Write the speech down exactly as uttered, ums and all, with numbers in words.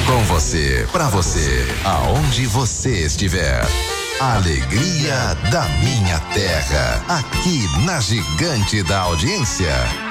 Com você, pra você, aonde você estiver. A alegria da minha terra, aqui na Gigante da Audiência.